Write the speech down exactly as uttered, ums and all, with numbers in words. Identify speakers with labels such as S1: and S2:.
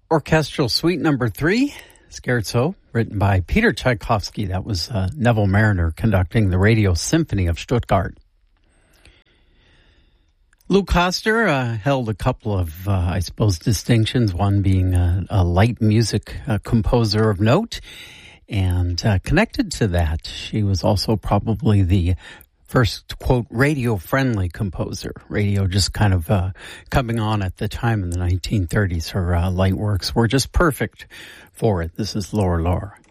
S1: Orchestral Suite Number Three, Scherzo, written by Peter Tchaikovsky. That was uh, Neville Mariner conducting the Radio Symphony of Stuttgart. Lou Koster uh, held a couple of, uh, I suppose, distinctions, one being a, a light music uh, composer of note. And uh, connected to that, she was also probably the first, quote, radio-friendly composer. Radio just kind of uh, coming on at the time in the nineteen thirties. Her uh, light works were just perfect for it. This is Laura Laura.